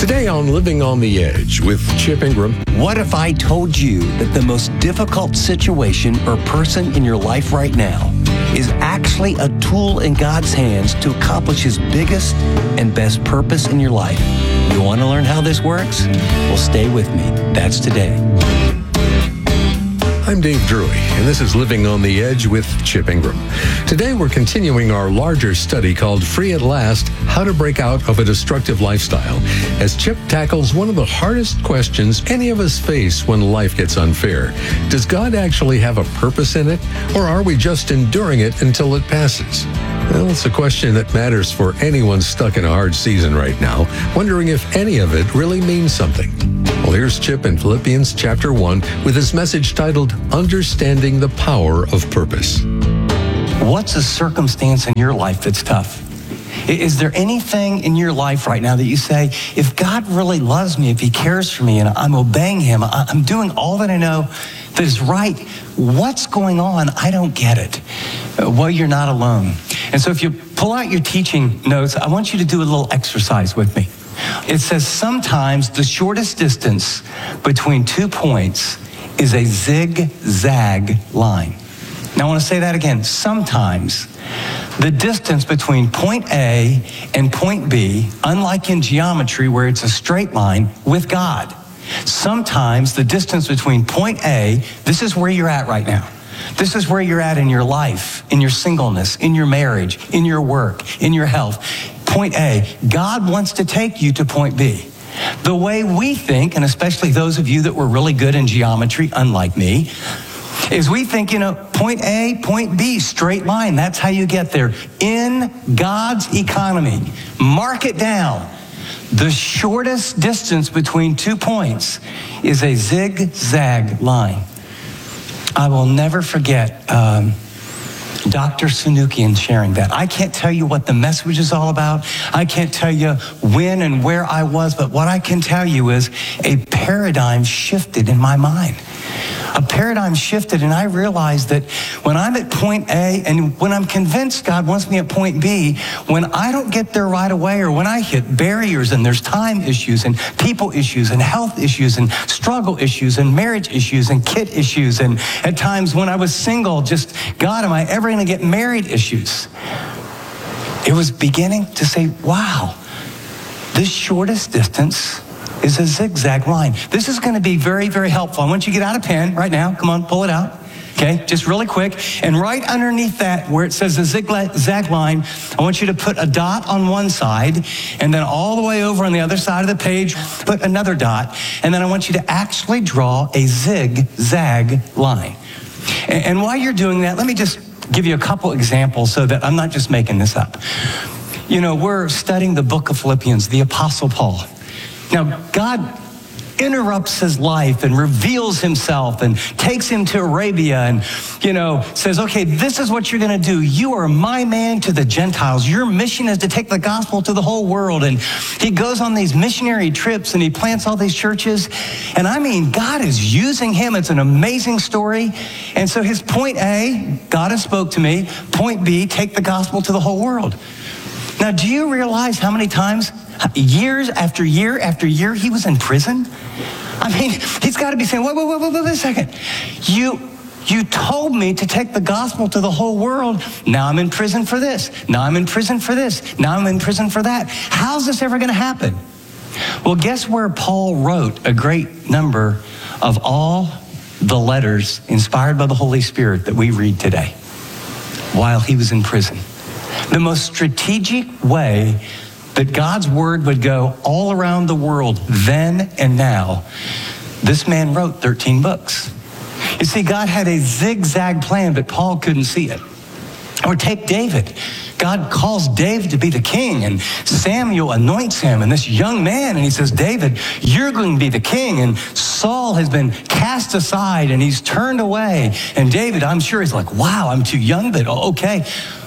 Today on Living on the Edge with Chip Ingram. What if I told you that the most difficult situation or person in your life right now is actually a tool in God's hands to accomplish His biggest and best purpose in your life? You want to learn how this works? Well, stay with me. That's today. I'm Dave Drury, and this is Living on the Edge with Chip Ingram. Today, we're continuing our larger study called Free at Last, How to Break Out of a Destructive Lifestyle, as Chip tackles one of the hardest questions any of us face when life gets unfair. Does God actually have a purpose in it, or are we just enduring it until it passes? Well, it's a question that matters for anyone stuck in a hard season right now, wondering if any of it really means something. Well, here's Chip in Philippians chapter 1 with his message titled, Understanding the Power of Purpose. What's a circumstance in your life that's tough? Is there anything in your life right now that you say, if God really loves me, if He cares for me, and I'm obeying Him, I'm doing all that I know that is right, what's going on? I don't get it. Well, you're not alone. And so if you pull out your teaching notes, I want you to do a little exercise with me. It says sometimes the shortest distance between 2 points is a zigzag line. Now I want to say that again. Sometimes the distance between point A and point B, unlike in geometry where it's a straight line with God, sometimes the distance between point A, this is where you're at right now. This is where you're at in your life, in your singleness, in your marriage, in your work, in your health. Point A, God wants to take you to point B. The way we think, and especially those of you that were really good in geometry, unlike me, is we think, point A, point B, straight line. That's how you get there. In God's economy, mark it down. The shortest distance between 2 points is a zigzag line. I will never forget Dr. Sanukian sharing that. I can't tell you what the message is all about. I can't tell you when and where I was, but what I can tell you is a paradigm shifted in my mind. A paradigm shifted, and I realized that when I'm at point A and when I'm convinced God wants me at point B, when I don't get there right away or when I hit barriers and there's time issues and people issues and health issues and struggle issues and marriage issues and kid issues and at times when I was single, just, God, am I ever going to get married issues? It was beginning to say, wow, this shortest distance is a zigzag line. This is going to be very, very helpful. I want you to get out a pen right now. Come on, pull it out. Okay, just really quick. And right underneath that, where it says the zigzag line, I want you to put a dot on one side, and then all the way over on the other side of the page, put another dot. And then I want you to actually draw a zigzag line. And while you're doing that, let me just give you a couple examples so that I'm not just making this up. We're studying the book of Philippians, the Apostle Paul. Now, God interrupts his life and reveals himself and takes him to Arabia and, says, okay, this is what you're going to do. You are my man to the Gentiles. Your mission is to take the gospel to the whole world. And he goes on these missionary trips and he plants all these churches. And I mean, God is using him. It's an amazing story. And so his point A, God has spoke to me. Point B, take the gospel to the whole world. Now, do you realize how many times, years after year after year, he was in prison? I mean, he's got to be saying, wait a second. You told me to take the gospel to the whole world. Now I'm in prison for this. Now I'm in prison for this. Now I'm in prison for that. How's this ever going to happen? Well, guess where Paul wrote a great number of all the letters inspired by the Holy Spirit that we read today? While he was in prison. The most strategic way that God's word would go all around the world then and now, this man wrote 13 books. You see, God had a zigzag plan, but Paul couldn't see it. Or take David. God calls David to be the king, and Samuel anoints him, and this young man, and he says, David, you're going to be the king. And Saul has been cast aside, and he's turned away. And David, I'm sure he's like, wow, I'm too young, but okay.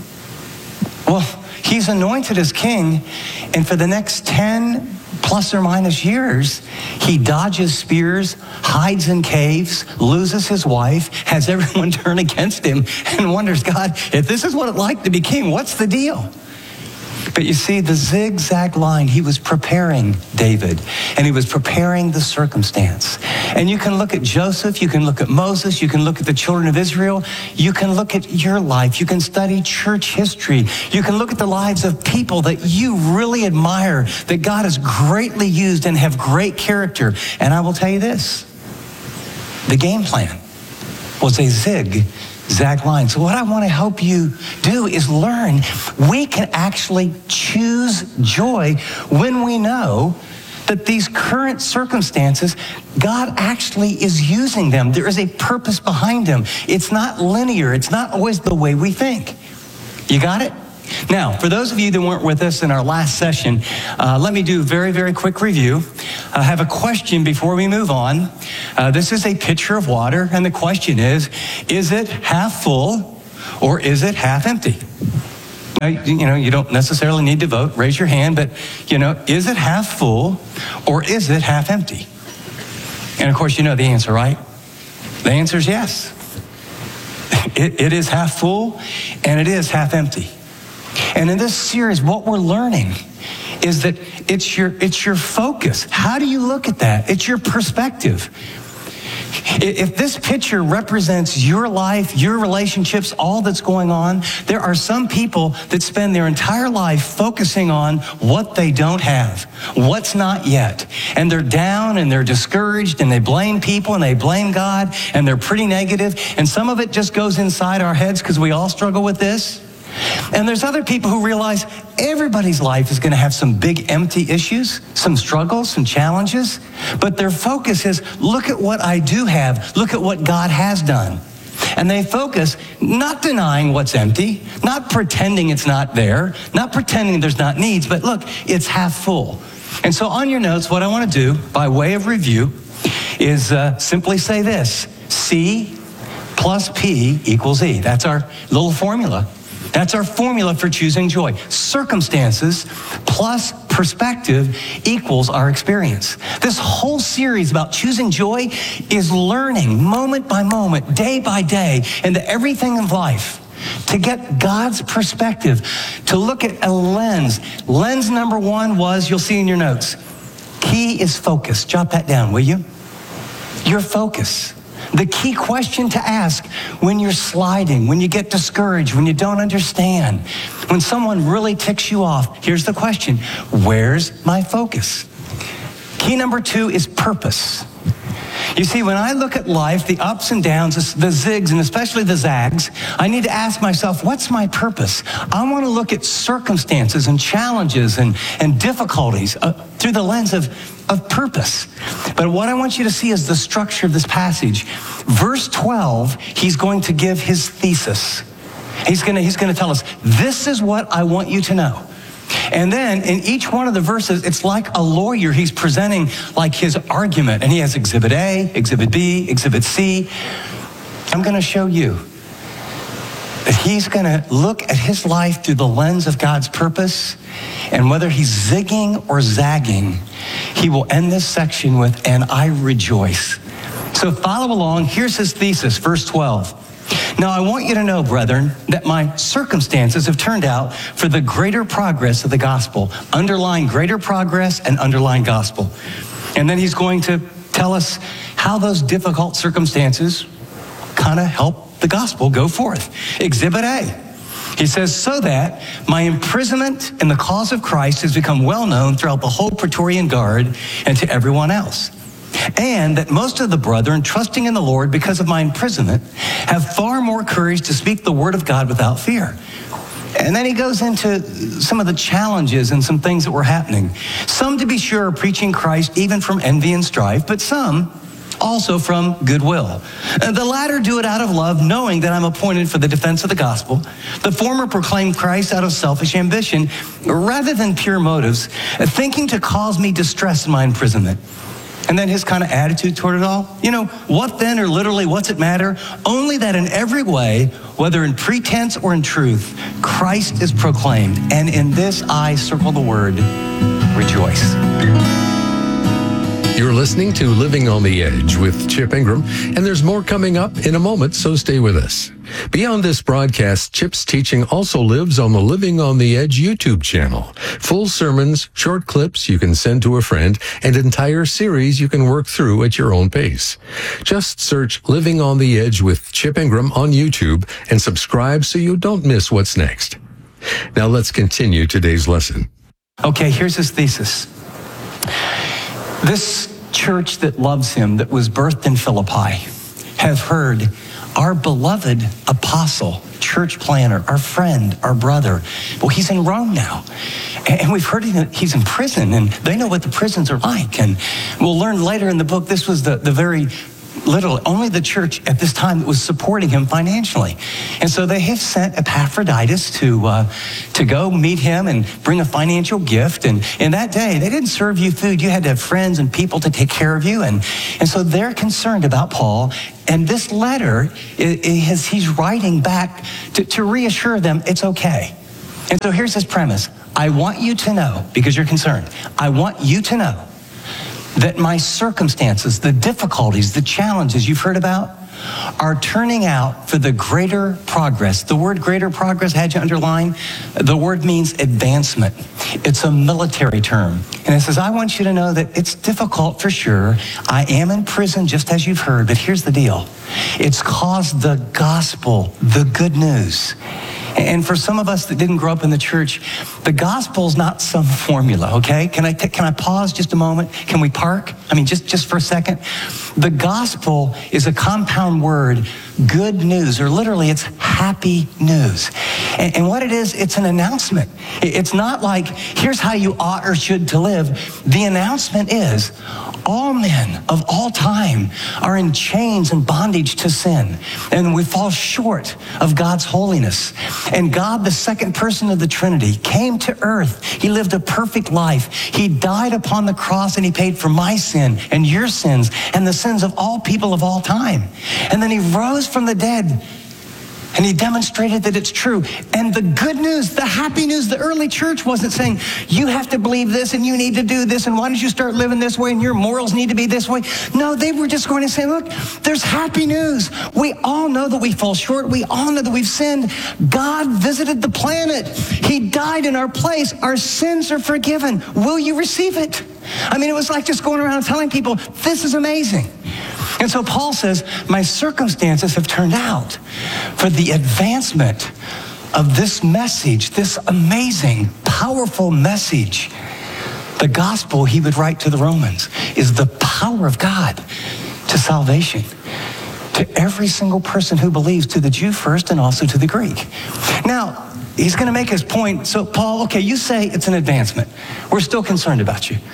Well, he's anointed as king, and for the next 10 plus or minus years, he dodges spears, hides in caves, loses his wife, has everyone turn against him, and wonders, God, if this is what it's like to be king, what's the deal? But you see, the zigzag line, he was preparing David, and he was preparing the circumstance. And you can look at Joseph, you can look at Moses, you can look at the children of Israel, you can look at your life, you can study church history, you can look at the lives of people that you really admire, that God has greatly used and have great character. And I will tell you this, the game plan was a zigzag line. So what I want to help you do is learn we can actually choose joy when we know that these current circumstances, God actually is using them. There is a purpose behind them. It's not linear. It's not always the way we think. You got it? Now, for those of you that weren't with us in our last session, let me do a very, very quick review. I have a question before we move on. This is a pitcher of water, and the question is it half full or is it half empty? Now, you don't necessarily need to vote. Raise your hand, but, is it half full or is it half empty? And, of course, you know the answer, right? The answer is yes. It is half full and it is half empty. And in this series, what we're learning is that it's your focus. How do you look at that? It's your perspective. If this picture represents your life, your relationships, all that's going on, there are some people that spend their entire life focusing on what they don't have, what's not yet. And they're down and they're discouraged and they blame people and they blame God and they're pretty negative. And some of it just goes inside our heads because we all struggle with this. And there's other people who realize everybody's life is going to have some big empty issues, some struggles, some challenges, but their focus is, look at what I do have, look at what God has done. And they focus, not denying what's empty, not pretending it's not there, not pretending there's not needs, but look, it's half full. And so on your notes, what I want to do, by way of review, is simply say this: C plus P equals E. That's our little formula. That's our formula for choosing joy. Circumstances plus perspective equals our experience. This whole series about choosing joy is learning moment by moment, day by day, into everything in life to get God's perspective, to look at a lens. Lens number one was, you'll see in your notes, key is focus. Jot that down, will you? Your focus. The key question to ask when you're sliding, when you get discouraged, when you don't understand, when someone really ticks you off, here's the question: where's my focus? Key number two is purpose. You see, when I look at life, the ups and downs, the zigs, and especially the zags, I need to ask myself, what's my purpose? I want to look at circumstances and challenges and difficulties through the lens of purpose. But what I want you to see is the structure of this passage. Verse 12, he's going to give his thesis. He's going to tell us, this is what I want you to know. And then in each one of the verses, it's like a lawyer. He's presenting like his argument. And he has Exhibit A, Exhibit B, Exhibit C. I'm going to show you that he's going to look at his life through the lens of God's purpose. And whether he's zigging or zagging, he will end this section with, and I rejoice. So follow along. Here's his thesis, verse 12. Now, I want you to know, brethren, that my circumstances have turned out for the greater progress of the gospel. Underline greater progress and underline gospel. And then he's going to tell us how those difficult circumstances kind of help the gospel go forth. Exhibit A. He says, so that my imprisonment in the cause of Christ has become well known throughout the whole Praetorian Guard and to everyone else. And that most of the brethren, trusting in the Lord because of my imprisonment, have far more courage to speak the word of God without fear. And then he goes into some of the challenges and some things that were happening. Some, to be sure, are preaching Christ even from envy and strife, but some also from goodwill. The latter do it out of love, knowing that I'm appointed for the defense of the gospel. The former proclaim Christ out of selfish ambition, rather than pure motives, thinking to cause me distress in my imprisonment. And then his kind of attitude toward it all. What then, or literally, what's it matter? Only that in every way, whether in pretense or in truth, Christ is proclaimed. And in this I circle the word, rejoice. You're listening to Living on the Edge with Chip Ingram, and there's more coming up in a moment, so stay with us. Beyond this broadcast, Chip's teaching also lives on the Living on the Edge YouTube channel. Full sermons, short clips you can send to a friend, and entire series you can work through at your own pace. Just search Living on the Edge with Chip Ingram on YouTube and subscribe so you don't miss what's next. Now let's continue today's lesson. Okay, here's his thesis. This church that loves him, that was birthed in Philippi, have heard our beloved apostle, church planner, our friend, our brother. Well, he's in Rome now. And we've heard he's in prison, and they know what the prisons are like. And we'll learn later in the book, this was the very literally only the church at this time that was supporting him financially. And so they have sent Epaphroditus to go meet him and bring a financial gift. And in that day, they didn't serve you food. You had to have friends and people to take care of you. And so they're concerned about Paul. And this letter, he's writing back to reassure them it's okay. And so here's his premise. I want you to know, because you're concerned, I want you to know that my circumstances, the difficulties, the challenges you've heard about are turning out for the greater progress. The word greater progress, had you underline, the word means advancement. It's a military term. And it says, I want you to know that it's difficult for sure. I am in prison just as you've heard, but here's the deal. It's caused the gospel, the good news. And for some of us that didn't grow up in the church, the gospel's not some formula, okay? Can I pause just a moment? Can we park? I mean, just for a second. The gospel is a compound word, good news, or literally it's happy news. And what it is, it's an announcement. It's not like, here's how you ought or should to live. The announcement is, all men of all time are in chains and bondage to sin. And we fall short of God's holiness. And God, the second person of the Trinity, came to earth. He lived a perfect life. He died upon the cross and he paid for my sin and your sins and the sins of all people of all time. And then he rose from the dead. And he demonstrated that it's true. And the good news, the happy news, the early church wasn't saying, you have to believe this and you need to do this and why don't you start living this way and your morals need to be this way. No, they were just going to say, look, there's happy news. We all know that we fall short. We all know that we've sinned. God visited the planet. He died in our place. Our sins are forgiven. Will you receive it? I mean, it was like just going around telling people, this is amazing. And so Paul says, my circumstances have turned out for the advancement of this message, this amazing, powerful message. The gospel, he would write to the Romans, is the power of God to salvation, to every single person who believes, to the Jew first and also to the Greek. Now, he's going to make his point. So Paul, okay, you say it's an advancement. We're still concerned about you.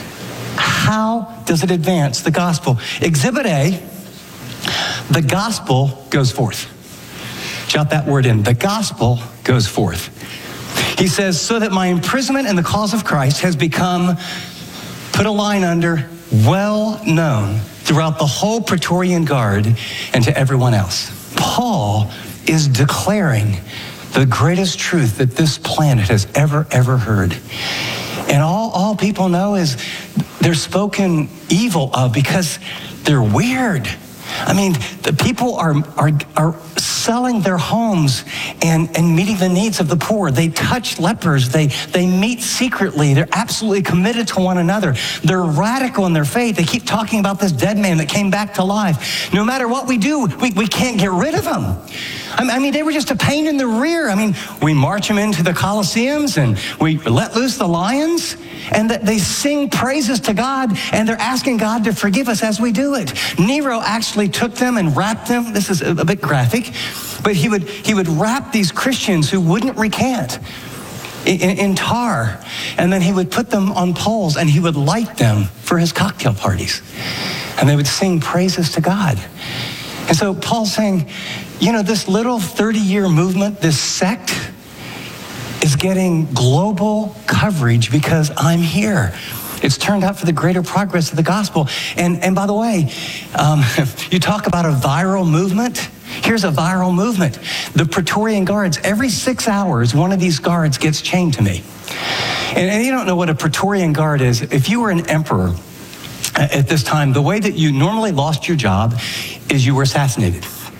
How does it advance the gospel? Exhibit A, the gospel goes forth. Jot that word in. The gospel goes forth. He says, so that my imprisonment in the cause of Christ has become, put a line under, well known throughout the whole Praetorian Guard and to everyone else. Paul is declaring the greatest truth that this planet has ever heard. And all people know is they're spoken evil of because they're weird. I mean, the people are selling their homes and meeting the needs of the poor. They touch lepers. They meet secretly. They're absolutely committed to one another. They're radical in their faith. They keep talking about this dead man that came back to life. No matter what we do, we can't get rid of him. I mean, they were just a pain in the rear. I mean, we march them into the Colosseums and we let loose the lions and that they sing praises to God and they're asking God to forgive us as we do it. Nero actually took them and wrapped them. This is a bit graphic, but he would wrap these Christians who wouldn't recant in tar, and then he would put them on poles and he would light them for his cocktail parties. And they would sing praises to God. And so Paul's saying, you know, this little 30-year movement, this sect, is getting global coverage because I'm here. It's turned out for the greater progress of the gospel. And by the way, you talk about a viral movement. Here's a viral movement. The Praetorian Guards, every 6 hours, one of these guards gets chained to me. And you don't know what a Praetorian Guard is. If you were an emperor at this time, the way that you normally lost your job is you were assassinated.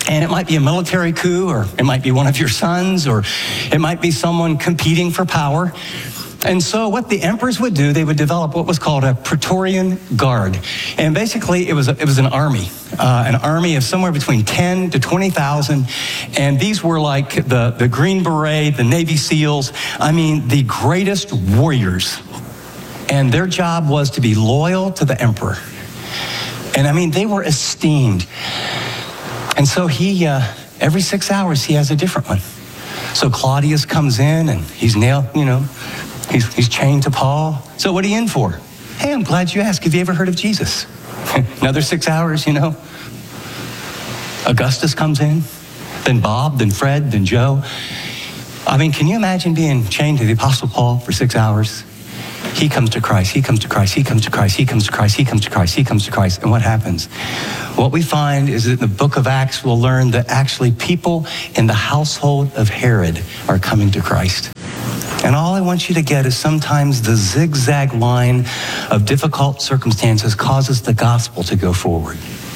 And it might be a military coup, or it might be one of your sons, or it might be someone competing for power. And so what the emperors would do, they would develop what was called a Praetorian Guard. And basically it was an army of somewhere between 10 to 20,000. And these were like the Green Beret, the Navy SEALs. I mean, the greatest warriors. And their job was to be loyal to the emperor. And I mean, they were esteemed. And so he, every 6 hours, he has a different one. So Claudius comes in and he's nailed, he's chained to Paul. So what are you in for? Hey, I'm glad you asked. Have you ever heard of Jesus? Another 6 hours, Augustus comes in, then Bob, then Fred, then Joe. I mean, can you imagine being chained to the Apostle Paul for 6 hours? He comes to Christ, he comes to Christ, he comes to Christ, he comes to Christ, he comes to Christ, he comes to Christ. And what happens? What we find is that in the book of Acts, we'll learn that actually people in the household of Herod are coming to Christ. And all I want you to get is sometimes the zigzag line of difficult circumstances causes the gospel to go forward.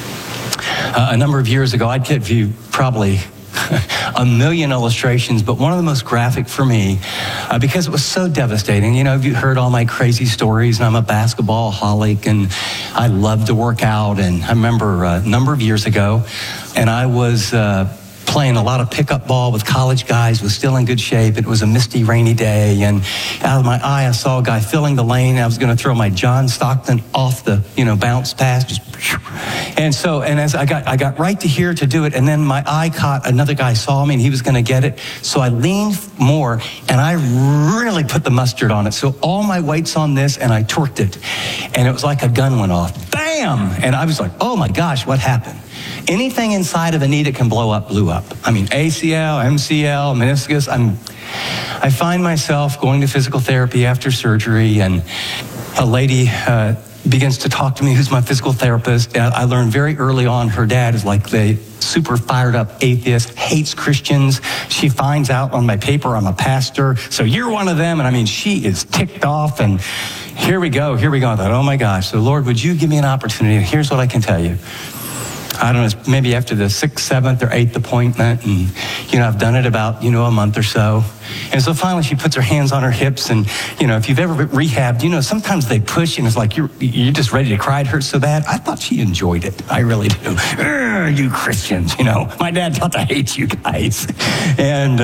A number of years ago, I'd give you probably a million illustrations, but one of the most graphic for me, because it was so devastating. You heard all my crazy stories, and I'm a basketball-holic, and I love to work out. And I remember a number of years ago, and I was playing a lot of pickup ball with college guys, was still in good shape. It was a misty, rainy day, and out of my eye, I saw a guy filling the lane. I was going to throw my John Stockton off the, bounce pass, just, and as I got right to here to do it, and then my eye caught another guy saw me, and he was going to get it. So I leaned more, and I really put the mustard on it. So all my weight's on this, and I torqued it, and it was like a gun went off. Bam! And I was like, oh my gosh, what happened? Anything inside of the knee that can blow up, blew up. I mean, ACL, MCL, meniscus. I find myself going to physical therapy after surgery, and a lady begins to talk to me who's my physical therapist. And I learned very early on her dad is like the super fired up atheist, hates Christians. She finds out on my paper I'm a pastor, so you're one of them. And I mean, she is ticked off, and here we go. I thought, oh my gosh. So Lord, would you give me an opportunity? Here's what I can tell you. I don't know, maybe after the 6th, 7th, or 8th appointment, and, I've done it about, a month or so. And so finally she puts her hands on her hips, and, if you've ever been rehabbed, sometimes they push, and it's like you're just ready to cry. It hurts so bad. I thought she enjoyed it. I really do. You Christians, my dad taught to hate you guys. And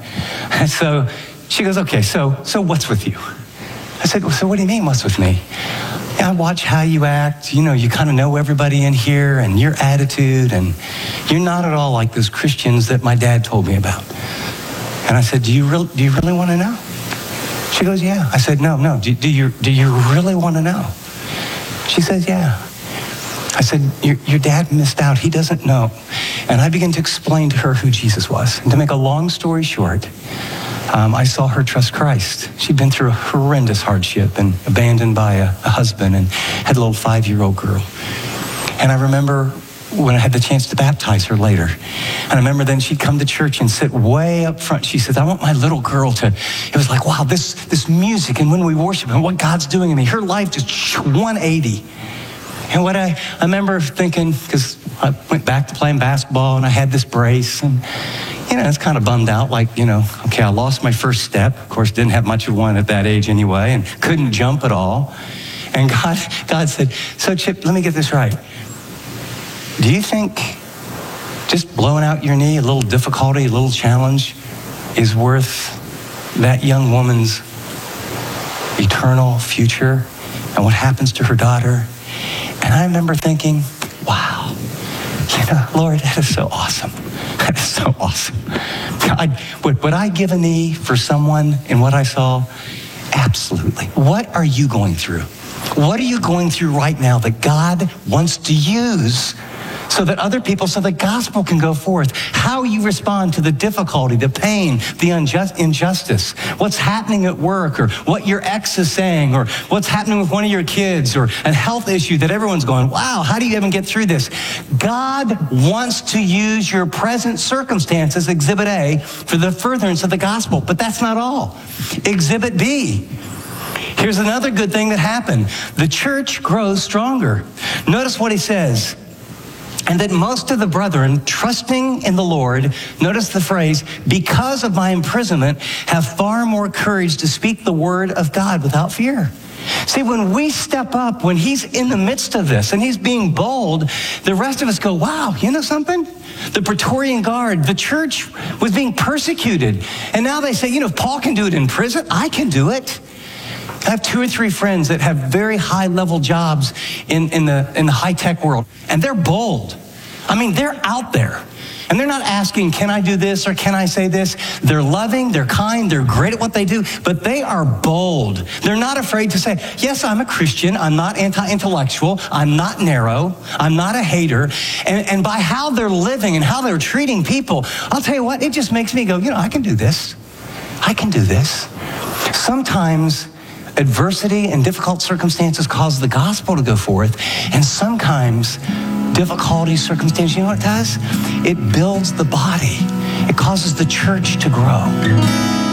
so she goes, okay, so what's with you? I said, well, so what do you mean, what's with me? I watch how you act. You kind of know everybody in here and your attitude, and you're not at all like those Christians that my dad told me about. And I said, do you really want to know? She goes, yeah. I said, no. Do you really want to know? She says, yeah. I said, your dad missed out. He doesn't know. And I began to explain to her who Jesus was. And to make a long story short, I saw her trust Christ. She'd been through a horrendous hardship and abandoned by a husband, and had a little 5-year-old girl. And I remember when I had the chance to baptize her later. And I remember then she'd come to church and sit way up front. She said, I want my little girl to, it was like, wow, this music, and when we worship and what God's doing in me, her life just 180. And what I remember thinking, because I went back to playing basketball, and I had this brace, and it's kind of bummed out, like, okay, I lost my first step. Of course, didn't have much of one at that age anyway, and couldn't jump at all. And God said, so Chip, let me get this right. Do you think just blowing out your knee, a little difficulty, a little challenge, is worth that young woman's eternal future and what happens to her daughter? And I remember thinking, wow, Lord, that is so awesome. That is so awesome. Would I give a knee for someone in what I saw? Absolutely. What are you going through? What are you going through right now that God wants to use so that other people, so the gospel can go forth? How you respond to the difficulty, the pain, the injustice, what's happening at work, or what your ex is saying, or what's happening with one of your kids, or a health issue that everyone's going, wow, how do you even get through this? God wants to use your present circumstances, Exhibit A, for the furtherance of the gospel. But that's not all. Exhibit B. Here's another good thing that happened. The church grows stronger. Notice what he says. And that most of the brethren, trusting in the Lord, notice the phrase, because of my imprisonment, have far more courage to speak the word of God without fear. See, when we step up, when he's in the midst of this and he's being bold, the rest of us go, wow, you know something? The Praetorian Guard, the church was being persecuted. And now they say, if Paul can do it in prison, I can do it. I have 2 or 3 friends that have very high-level jobs in the high-tech world, and they're bold. I mean, they're out there. And they're not asking, can I do this or can I say this? They're loving, they're kind, they're great at what they do, but they are bold. They're not afraid to say, yes, I'm a Christian, I'm not anti-intellectual, I'm not narrow, I'm not a hater. And by how they're living and how they're treating people, I'll tell you what, it just makes me go, I can do this. I can do this. Sometimes adversity and difficult circumstances cause the gospel to go forth, and sometimes difficulty, circumstance, you know what it does? It builds the body. It causes the church to grow.